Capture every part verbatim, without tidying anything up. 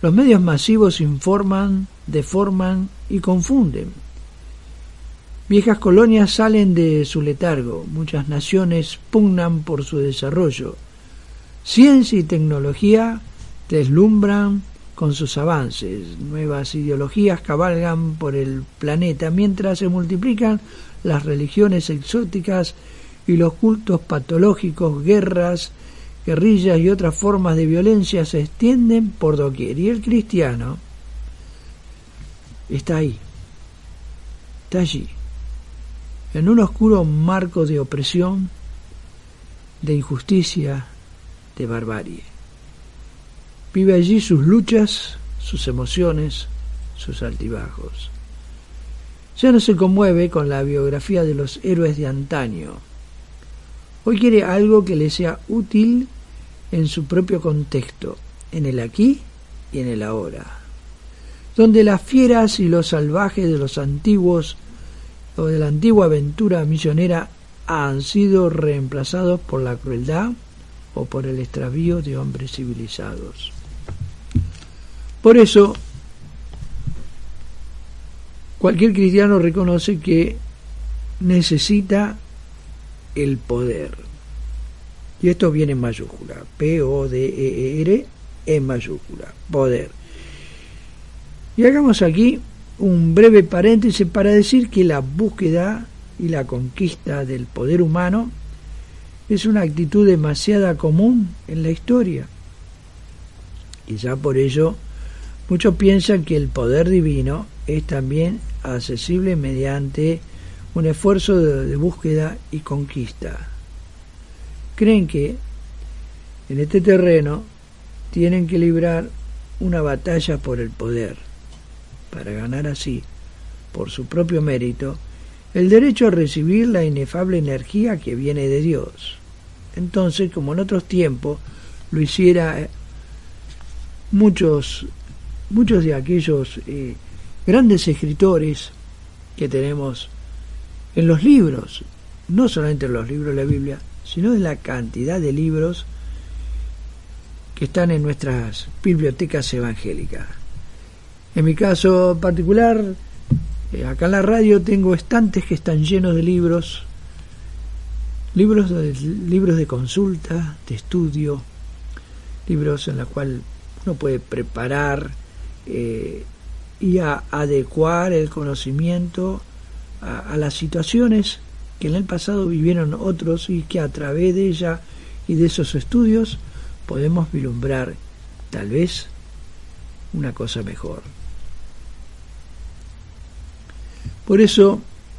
Los medios masivos informan, deforman y confunden. Viejas colonias salen de su letargo, muchas naciones pugnan por su desarrollo. Ciencia y tecnología deslumbran con sus avances, nuevas ideologías cabalgan por el planeta, mientras se multiplican las religiones exóticas y los cultos patológicos, guerras, guerrillas y otras formas de violencia se extienden por doquier. Y el cristiano está ahí, está allí, en un oscuro marco de opresión, de injusticia, de barbarie. Vive allí sus luchas, sus emociones, sus altibajos. Ya no se conmueve con la biografía de los héroes de antaño. Hoy quiere algo que le sea útil en su propio contexto, en el aquí y en el ahora, donde las fieras y los salvajes de los antiguos o de la antigua aventura misionera han sido reemplazados por la crueldad o por el extravío de hombres civilizados. Por eso, cualquier cristiano reconoce que necesita el poder. Y esto viene en mayúscula. P O D E R en mayúscula. Poder. Y hagamos aquí un breve paréntesis para decir que la búsqueda y la conquista del poder humano es una actitud demasiado común en la historia. Y ya por ello, muchos piensan que el poder divino es también accesible mediante un esfuerzo de, de búsqueda y conquista. Creen que en este terreno tienen que librar una batalla por el poder, para ganar así, por su propio mérito, el derecho a recibir la inefable energía que viene de Dios. Entonces, como en otros tiempos lo hiciera muchos, muchos de aquellos eh, grandes escritores que tenemos en los libros, no solamente en los libros de la Biblia, sino en la cantidad de libros que están en nuestras bibliotecas evangélicas. En mi caso particular, eh, acá en la radio tengo estantes que están llenos de libros, libros de, libros de consulta, de estudio, libros en los cuales uno puede preparar eh, y a, adecuar el conocimiento a, a las situaciones que en el pasado vivieron otros y que a través de ella y de esos estudios podemos vislumbrar tal vez una cosa mejor. Por eso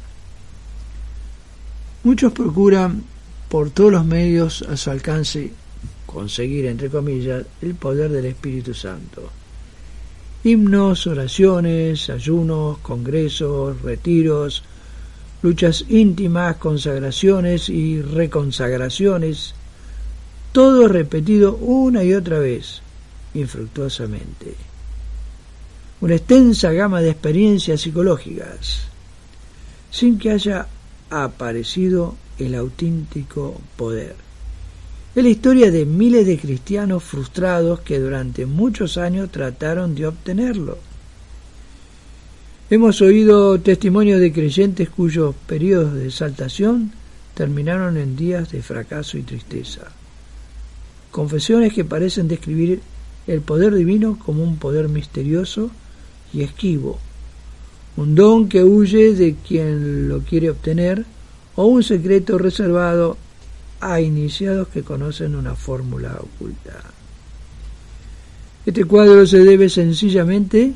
muchos procuran por todos los medios a su alcance conseguir, entre comillas, el poder del Espíritu Santo. Himnos, oraciones, ayunos, congresos, retiros, luchas íntimas, consagraciones y reconsagraciones, todo repetido una y otra vez, infructuosamente. Una extensa gama de experiencias psicológicas, sin que haya aparecido el auténtico poder. Es la historia de miles de cristianos frustrados que durante muchos años trataron de obtenerlo. Hemos oído testimonios de creyentes cuyos periodos de exaltación terminaron en días de fracaso y tristeza. Confesiones que parecen describir el poder divino como un poder misterioso y esquivo, un don que huye de quien lo quiere obtener o un secreto reservado a iniciados que conocen una fórmula oculta. Este cuadro se debe sencillamente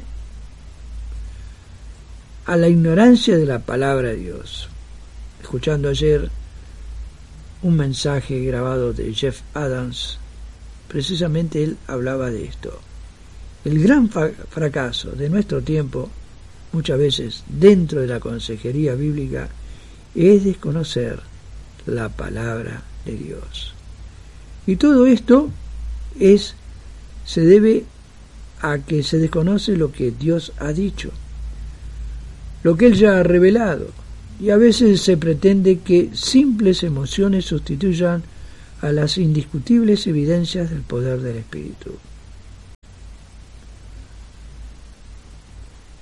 a la ignorancia de la palabra de Dios. Escuchando ayer un mensaje grabado de Jeff Adams, precisamente él hablaba de esto. El gran fa- fracaso de nuestro tiempo, muchas veces dentro de la consejería bíblica, es desconocer la palabra de Dios. Y todo esto es se debe a que se desconoce lo que Dios ha dicho, lo que Él ya ha revelado, y a veces se pretende que simples emociones sustituyan a las indiscutibles evidencias del poder del Espíritu.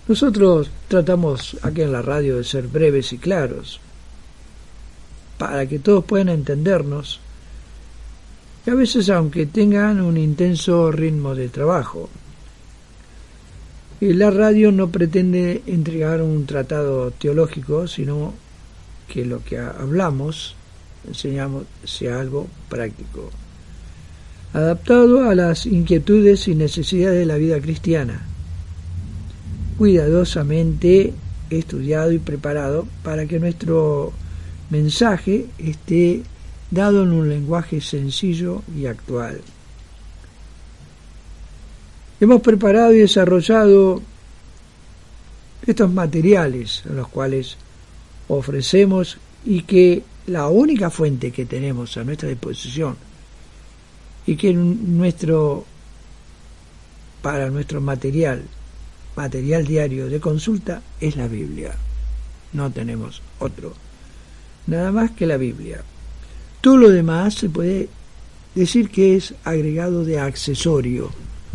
Nosotros tratamos aquí en la radio de ser breves y claros, para que todos puedan entendernos, y a veces aunque tengan un intenso ritmo de trabajo. Y la radio no pretende entregar un tratado teológico, sino que lo que hablamos, enseñamos, sea algo práctico, adaptado a las inquietudes y necesidades de la vida cristiana, cuidadosamente estudiado y preparado para que nuestro mensaje esté dado en un lenguaje sencillo y actual. Hemos preparado y desarrollado estos materiales a los cuales ofrecemos, y que la única fuente que tenemos a nuestra disposición y que nuestro para nuestro material material diario de consulta es la Biblia. No tenemos otro, nada más que la Biblia. Todo lo demás se puede decir que es agregado de accesorio.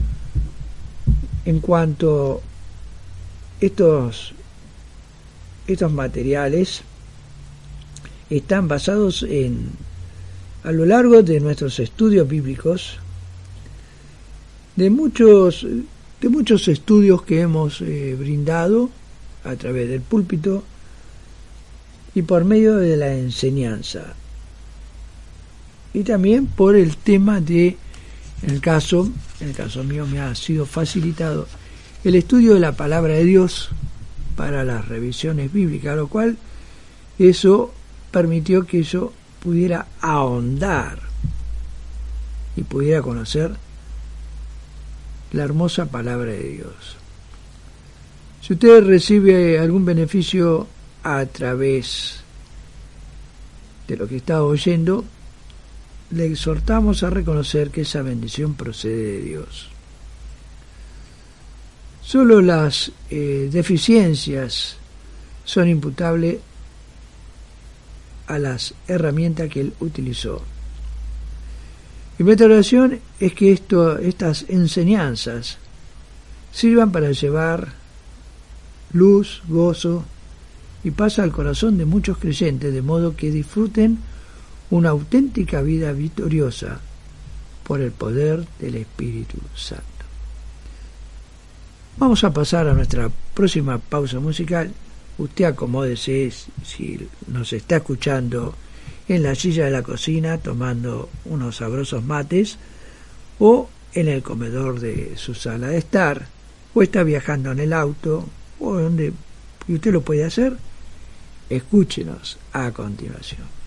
En cuanto estos estos materiales están basados en, a lo largo de nuestros estudios bíblicos, de muchos de muchos estudios que hemos eh, brindado a través del púlpito y por medio de la enseñanza, y también por el tema de, en el caso en el caso mío me ha sido facilitado el estudio de la palabra de Dios para las revisiones bíblicas, lo cual eso permitió que yo pudiera ahondar y pudiera conocer la hermosa palabra de Dios. Si usted recibe algún beneficio a través de lo que está oyendo, le exhortamos a reconocer que esa bendición procede de Dios. Solo las eh, deficiencias son imputables a las herramientas que él utilizó. Y nuestra oración es que esto, estas enseñanzas sirvan para llevar luz, gozo y paz al corazón de muchos creyentes, de modo que disfruten una auténtica vida victoriosa por el poder del Espíritu Santo. Vamos a pasar a nuestra próxima pausa musical. Usted acomódese, si nos está escuchando en la silla de la cocina tomando unos sabrosos mates, o en el comedor de su sala de estar, o está viajando en el auto, o donde y usted lo puede hacer. Escúchenos a continuación.